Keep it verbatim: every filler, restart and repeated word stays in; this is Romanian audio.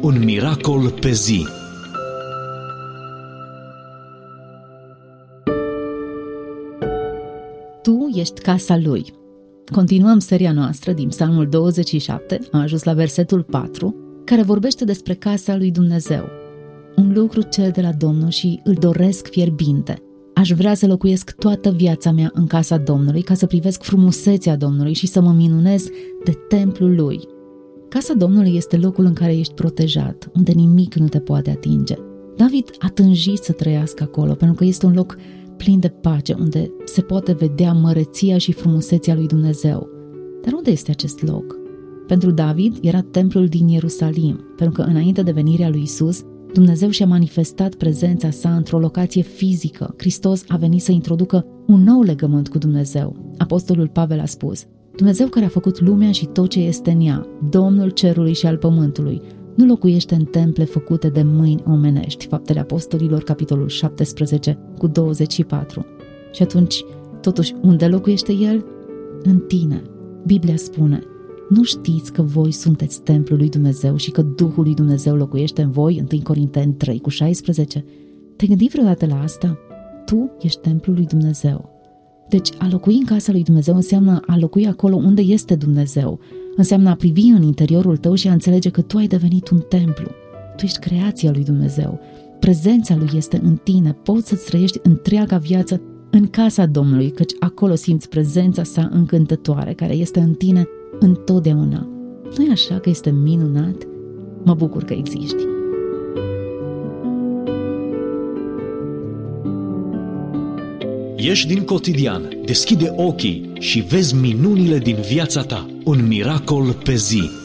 Un miracol pe zi. Tu ești casa lui. Continuăm seria noastră din Psalmul douăzeci și șapte, am ajuns la versetul patru, care vorbește despre casa lui Dumnezeu. Un lucru cer de la Domnul și îl doresc fierbinte. Aș vrea să locuiesc toată viața mea în casa Domnului, ca să privesc frumusețea Domnului și să mă minunez de templul lui. Casa Domnului este locul în care ești protejat, unde nimic nu te poate atinge. David a tânjit să trăiască acolo, pentru că este un loc plin de pace, unde se poate vedea măreția și frumusețea lui Dumnezeu. Dar unde este acest loc? Pentru David era templul din Ierusalim, pentru că înainte de venirea lui Isus, Dumnezeu și-a manifestat prezența sa într-o locație fizică. Hristos a venit să introducă un nou legământ cu Dumnezeu. Apostolul Pavel a spus: Dumnezeu care a făcut lumea și tot ce este în ea, Domnul cerului și al pământului, nu locuiește în temple făcute de mâini omenești. Faptele Apostolilor, capitolul șaptesprezece, cu douăzeci și patru. Și atunci, totuși, unde locuiește El? În tine. Biblia spune: nu știți că voi sunteți templul lui Dumnezeu și că Duhul lui Dumnezeu locuiește în voi? întâi Corinteni trei, cu șaisprezece. Te-ai gândit vreodată la asta? Tu ești templul lui Dumnezeu. Deci, a locui în casa lui Dumnezeu înseamnă a locui acolo unde este Dumnezeu. Înseamnă a privi în interiorul tău și a înțelege că tu ai devenit un templu. Tu ești creația lui Dumnezeu. Prezența lui este în tine. Poți să-ți trăiești întreaga viață în casa Domnului, căci acolo simți prezența sa încântătoare, care este în tine întotdeauna. Nu-i așa că este minunat? Mă bucur că existi. Ieși din cotidian, deschide ochii și vezi minunile din viața ta. Un miracol pe zi.